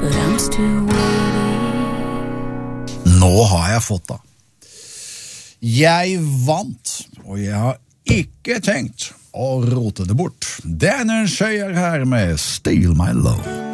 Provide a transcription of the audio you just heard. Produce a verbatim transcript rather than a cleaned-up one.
but I'm still waiting. Nå har jeg fått det. Jeg vant, og jeg har ikke tenkt å rote det bort. Denne skjøyer her med Steal My Love.